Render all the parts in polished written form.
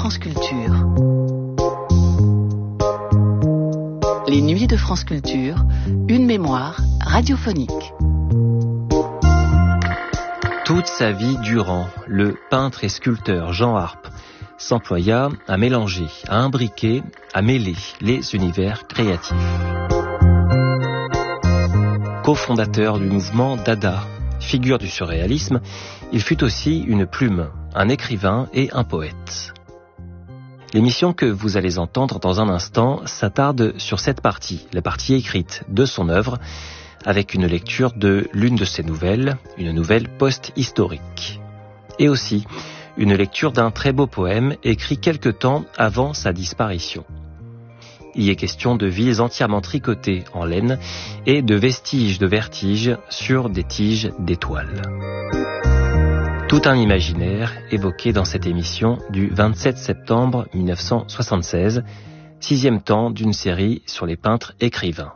France Culture. Les nuits de France Culture, une mémoire radiophonique. Toute sa vie durant, le peintre et sculpteur Jean Arp s'employa à mélanger, à imbriquer, à mêler les univers créatifs. Cofondateur du mouvement Dada, figure du surréalisme, il fut aussi une plume, un écrivain et un poète. L'émission que vous allez entendre dans un instant s'attarde sur cette partie, la partie écrite de son œuvre, avec une lecture de l'une de ses nouvelles, une nouvelle post-historique. Et aussi une lecture d'un très beau poème écrit quelque temps avant sa disparition. Il y est question de villes entièrement tricotées en laine et de vestiges de vertige sur des tiges d'étoiles. Tout un imaginaire évoqué dans cette émission du 27 septembre 1976, 6e temps d'une série sur les peintres écrivains.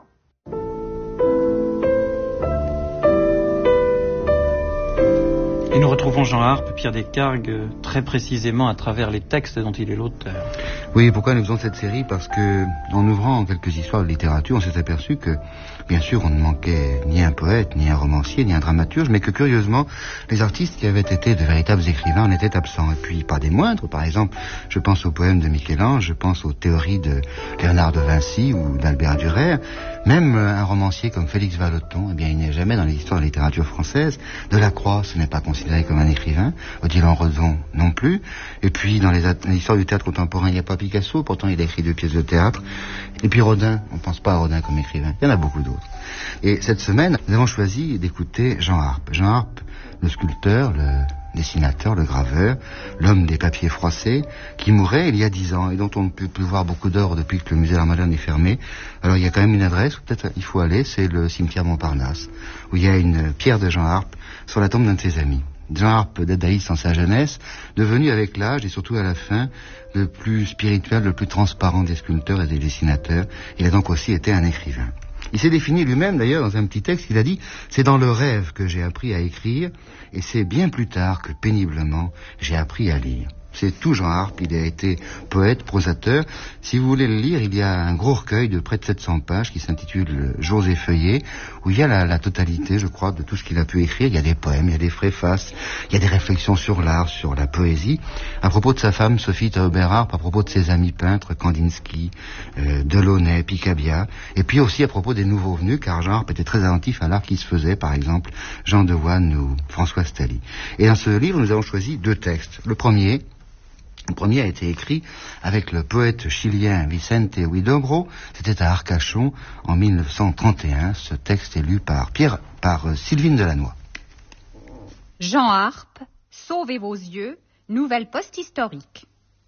Et nous retrouvons Jean Arp, Pierre Descargues, très précisément à travers les textes dont il est l'auteur. Oui, pourquoi nous faisons cette série ? Parce que, en ouvrant quelques histoires de littérature, on s'est aperçu que, bien sûr, on ne manquait ni un poète, ni un romancier, ni un dramaturge, mais que, curieusement, les artistes qui avaient été de véritables écrivains en étaient absents. Et puis, pas des moindres, par exemple, je pense aux poèmes de Michel-Ange, je pense aux théories de Léonard de Vinci ou d'Albert Durer. Même un romancier comme Félix Vallotton, eh bien, il n'est jamais dans les histoires de littérature française. Delacroix, ce n'est pas considéré comme un écrivain. Odilon Redon non plus. Et puis, dans les histoires du théâtre contemporain, il n'y a pas Picasso, pourtant il a écrit 2 pièces de théâtre. Et puis Rodin, on ne pense pas à Rodin comme écrivain. Il y en a beaucoup d'autres. Et cette semaine, nous avons choisi d'écouter Jean Arp. Jean Arp, le sculpteur, le dessinateur, le graveur, l'homme des papiers froissés, qui mourait il y a 10 ans et dont on ne peut plus voir beaucoup d'œuvres depuis que le musée d'art moderne est fermé. Alors il y a quand même une adresse où peut-être il faut aller, c'est le cimetière Montparnasse, où il y a une pierre de Jean Arp sur la tombe d'un de ses amis. Jean Arp dadaïste en sa jeunesse, devenu avec l'âge et surtout à la fin le plus spirituel, le plus transparent des sculpteurs et des dessinateurs. Il a donc aussi été un écrivain. Il s'est défini lui-même d'ailleurs dans un petit texte, il a dit « C'est dans le rêve que j'ai appris à écrire et c'est bien plus tard que péniblement j'ai appris à lire ». C'est tout Jean Arp, il a été poète, prosateur. Si vous voulez le lire, il y a un gros recueil de près de 700 pages qui s'intitule « Jours et feuillets » où il y a la totalité, je crois, de tout ce qu'il a pu écrire. Il y a des poèmes, il y a des préfaces, il y a des réflexions sur l'art, sur la poésie. À propos de sa femme, Sophie Taubert-Arp, à propos de ses amis peintres, Kandinsky, Delaunay, Picabia, et puis aussi à propos des nouveaux venus, car Jean Arp était très attentif à l'art qui se faisait, par exemple Jean Devoine ou François Stally. Et dans ce livre, nous avons choisi 2 textes. Le premier a été écrit avec le poète chilien Vicente Huidobro. C'était à Arcachon en 1931. Ce texte est lu par Sylvine Delannoy. Jean Arp, Sauvez vos yeux, nouvelle post-historique.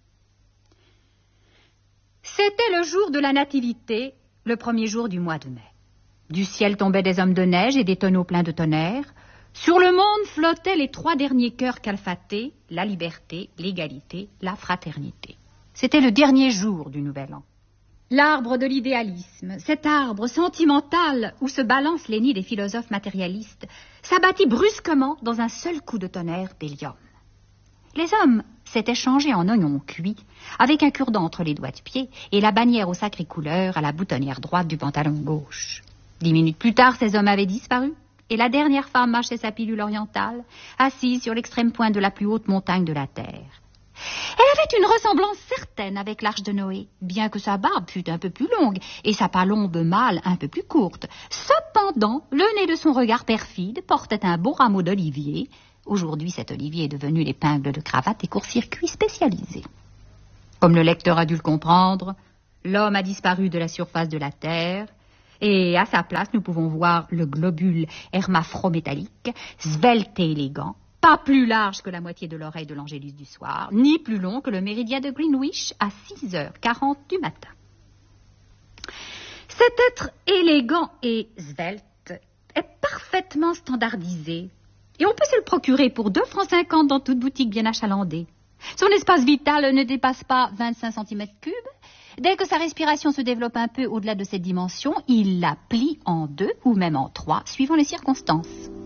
C'était le jour de la Nativité, le premier jour du mois de mai. Du ciel tombaient des hommes de neige et des tonneaux pleins de tonnerre. Sur le monde flottaient les 3 derniers cœurs calfatés, la liberté, l'égalité, la fraternité. C'était le dernier jour du Nouvel An. L'arbre de l'idéalisme, cet arbre sentimental où se balancent les nids des philosophes matérialistes, s'abattit brusquement dans un seul coup de tonnerre d'hélium. Les hommes s'étaient changés en oignons cuits, avec un cure-dent entre les doigts de pied et la bannière aux sacrées couleurs à la boutonnière droite du pantalon gauche. 10 minutes plus tard, ces hommes avaient disparu. Et la dernière femme mâchait sa pilule orientale, assise sur l'extrême pointe de la plus haute montagne de la Terre. Elle avait une ressemblance certaine avec l'Arche de Noé, bien que sa barbe fût un peu plus longue et sa palombe mâle un peu plus courte. Cependant, le nez de son regard perfide portait un beau rameau d'olivier. Aujourd'hui, cet olivier est devenu l'épingle de cravate des courts-circuits spécialisés. Comme le lecteur a dû le comprendre, l'homme a disparu de la surface de la Terre. Et à sa place, nous pouvons voir le globule hermaphrométallique, svelte et élégant, pas plus large que la moitié de l'oreille de l'Angélus du soir, ni plus long que le méridien de Greenwich à 6h40 du matin. Cet être élégant et svelte est parfaitement standardisé, et on peut se le procurer pour 2,50 francs dans toute boutique bien achalandée. Son espace vital ne dépasse pas 25 cm3. Dès que sa respiration se développe un peu au-delà de cette dimension, il la plie en 2 ou même en 3, suivant les circonstances.